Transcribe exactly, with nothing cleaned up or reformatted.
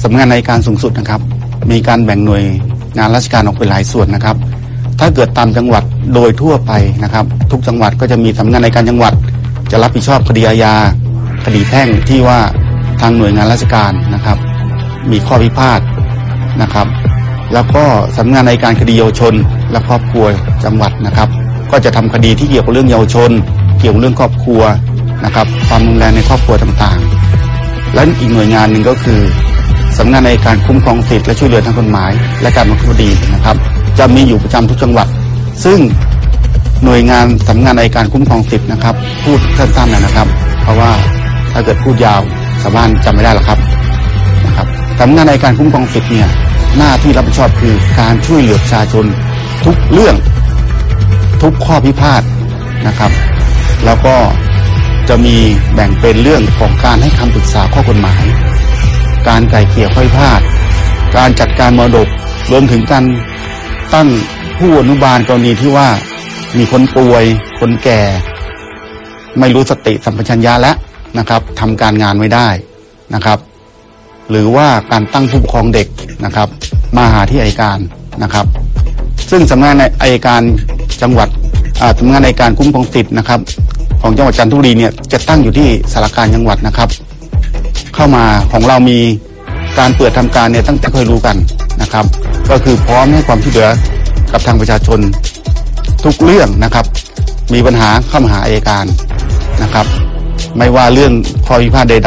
สำนักงานอัยการสูงสุดนะครับมีการแบ่งหน่วยงานราชการออกเป็นหลายส่วนนะครับถ้าเกิดตามจังหวัดโดยทั่วไปนะครับทุกจังหวัดก็จะมีสำนักงานอัยการจังหวัดจะรับผิดชอบคดีอาญาคดีแพ่งที่ว่าทางหน่วยงานราชการนะครับมีข้อพิพาทนะครับแล้วก็สำนักงานอัยการคดีเยาวชนและครอบครัวจังหวัดนะครับก็จะทำคดีที่เกี่ยวกับเรื่องเยาวชนเกี่ยวกับเรื่องครอบครัวนะครับความรุนแรงในครอบครัวต่างๆและอีกหน่วยงานหนึ่งก็คือสำนักงานอัยการคุ้มครองสิทธิและช่วยเหลือทางกฎหมายและการบังคับคดีนะครับจะมีอยู่ประจำทุกจังหวัดซึ่งหน่วยงานสำนักงานอัยการคุ้มครองสิทธินะครับพูดสั้นๆนะครับเพราะว่าถ้าเกิดพูดยาวชาวบ้านจำไม่ได้หรอกครับนะครับสำนักงานอัยการคุ้มครองสิทธิเนี่ยหน้าที่รับผิดชอบคือการช่วยเหลือประชาชนทุกเรื่องทุกข้อพิพาทนะครับแล้วก็จะมีแบ่งเป็นเรื่องของการให้คำปรึกษาข้อกฎหมายการไกล่เกลี่ยข้อพิพาทการจัดการมรดกรวมถึงการตั้งผู้อนุบาลกรณีที่ว่ามีคนป่วยคนแก่ไม่รู้สติสัมปชัญญะแล้วนะครับทำการงานไม่ได้นะครับหรือว่าการตั้งผู้ปกครองเด็กนะครับมาหาที่อัยการนะครับซึ่งสำนักงานอัยการจังหวัดสำนักงานอัยการคุ้มครองสิทธินะครับของจังหวัดจันทบุรีเนี่ยจะตั้งอยู่ที่สารกลางจังหวัดนะครับเข้ามาของเรามีการเปิดทำการเนี่ยตั้งแต่เคยรู้กันนะครับก็คือพร้อมให้ความช่วยเหลือกับทางประชาชนทุกเรื่องนะครับมีปัญหาเข้ามาหาอัยการนะครับไม่ว่าเรื่องข้อพิพาทใด